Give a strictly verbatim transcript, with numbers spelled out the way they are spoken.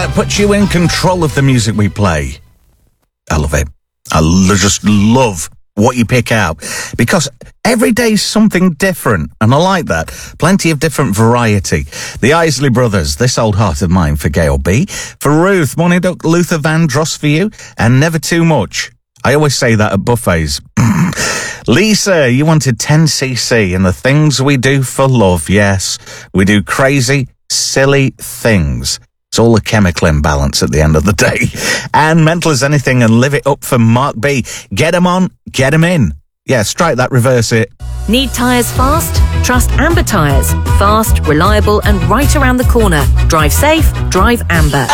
uh, puts you in control of the music we play. I love it. I l- just love what you pick out, because every day's something different, and I like that. Plenty of different variety. The Isley Brothers, This Old Heart of Mine for Gail B. For Ruth, Morning Duck, Luther Vandross for you, and Never Too Much. I always say that at buffets. Lisa, you wanted ten C C and the things we do for love. Yes, we do crazy, silly things. It's all a chemical imbalance at the end of the day. And Mental as Anything and Live It Up for Mark B. Get 'em on, get 'em in. Yeah, strike that, reverse it. Need tyres fast? Trust Amber Tyres. Fast, reliable and right around the corner. Drive safe, drive Amber.